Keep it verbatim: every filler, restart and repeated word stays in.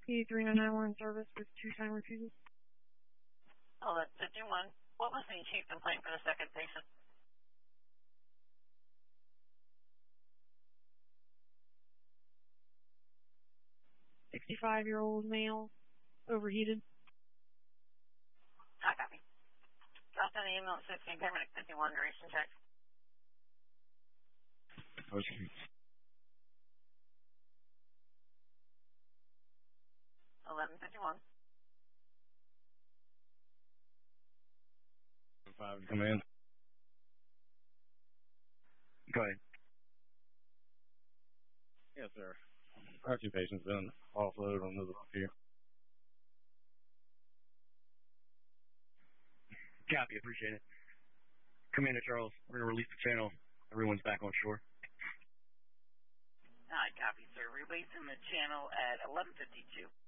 P three nine nine one service with two-time refusal. Oh, that's fifty-one. What was the chief complaint for the second patient? sixty-five-year-old male, overheated. I copy. Drop down the email at sixteen, paramedic fifty-one, duration check. Okay. eleven fifty-one. Five to come in. Go ahead. Yes, sir. Our two patients been offload on the roof here. Copy, appreciate it. Commander Charles, we're going to release the channel. Everyone's back on shore. I copy, sir. Releasing the channel at eleven fifty-two.